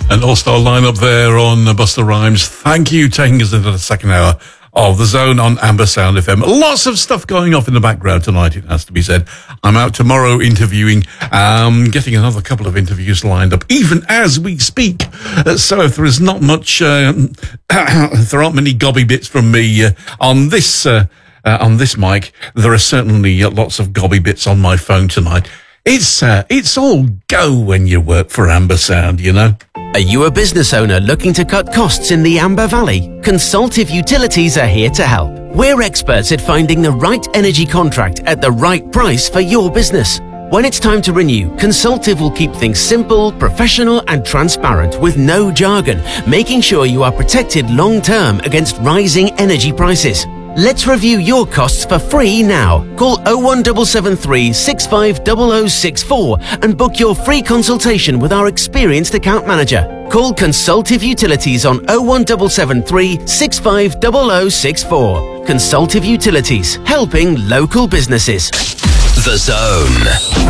An all-star lineup there on Busta Rhymes. Thank you, taking us into the second hour of The Zone on Amber Sound FM. Lots of stuff going off in the background tonight, it has to be said. I'm out tomorrow interviewing, getting another couple of interviews lined up, even as we speak. So if there is not much, if there aren't many gobby bits from me on this mic, there are certainly lots of gobby bits on my phone tonight. It's all go when you work for Amber Sound, you know. Are you a business owner looking to cut costs in the Amber Valley? Consultative Utilities are here to help. We're experts at finding the right energy contract at the right price for your business. When it's time to renew, Consultative will keep things simple, professional and transparent with no jargon, making sure you are protected long-term against rising energy prices. Let's review your costs for free now. Call 01773 650064 and book your free consultation with our experienced account manager. Call Consultative Utilities on 01773 650064. Consultative Utilities, helping local businesses. The Zone.